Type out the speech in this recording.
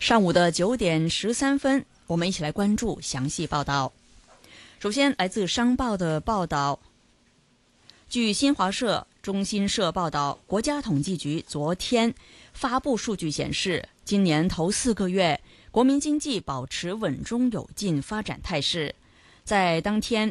上午的9点13分，我们一起来关注详细报道。首先来自商报的报道，据新华社、中新社报道，国家统计局昨天发布数据显示，今年头4个月，国民经济保持稳中有进发展态势。在当天